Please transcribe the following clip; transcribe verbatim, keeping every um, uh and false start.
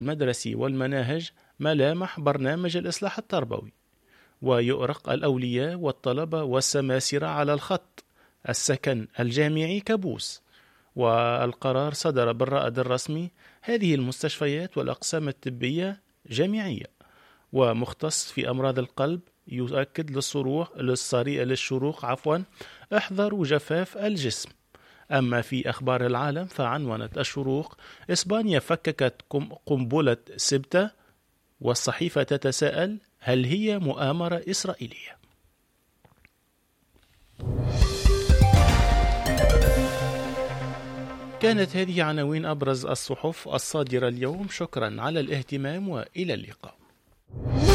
المدرسي والمناهج ملامح برنامج الإصلاح التربوي، ويؤرق الأولياء والطلبة والسماسرة على الخط. السكن الجامعي كابوس، والقرار صدر بالرائد الرسمي. هذه المستشفيات والأقسام الطبية جامعية، ومختص في أمراض القلب يؤكد للصروح للصريء للشروق عفوا احذروا جفاف الجسم. أما في أخبار العالم فعنونت الشروق: إسبانيا فككت قنبلة سبتة، والصحيفة تتساءل هل هي مؤامرة إسرائيلية؟ كانت هذه عناوين أبرز الصحف الصادرة اليوم. شكرا على الاهتمام وإلى اللقاء.